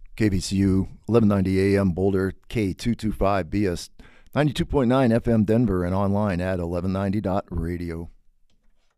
KVCU 1190 AM Boulder, K225BS 92.9 FM Denver, and online at 1190.radio.